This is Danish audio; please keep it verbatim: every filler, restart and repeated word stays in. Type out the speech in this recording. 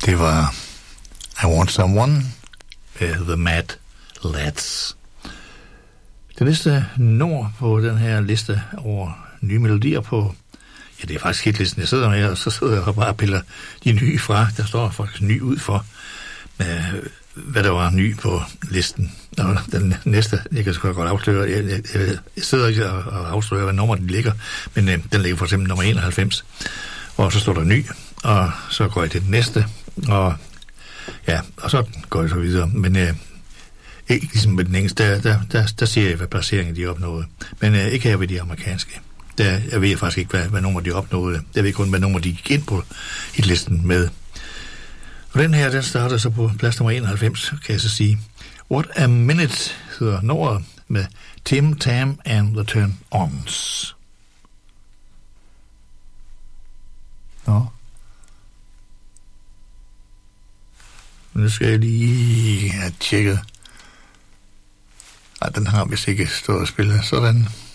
Det var I Want Someone med The Mad Lads. Det næste nummer på den her liste over nye melodier på, ja, det er faktisk hitlisten, jeg sidder med, og så sidder jeg og bare piller de nye fra. Der står faktisk ny ud for, med, hvad der var ny på listen. Og den næste, jeg kan så godt afsløre, jeg, jeg, jeg sidder ikke og, og afslører, hvad nummer den ligger, men øh, den ligger for eksempel nummer enoghalvfems, og så står der ny, og så går jeg til den næste, og ja, og så går jeg så videre, men øh, ikke ligesom med den engelske, der, der, der, der siger jeg, hvad placeringen de opnåede, men øh, ikke her ved de amerikanske. Der, jeg ved faktisk ikke, hvad, hvad nummer de opnåede. Jeg ved kun, hvad nummer de gik ind på hitlisten med. Og den her, den starter så på plads nummer enoghalvfems, kan jeg så sige. What a Minute hedder nummeret med Tim Tam and the Turn-Ons. Nå. Nu skal jeg lige have tjekket. Nej, den har vist ikke stået og spillet. Sådan.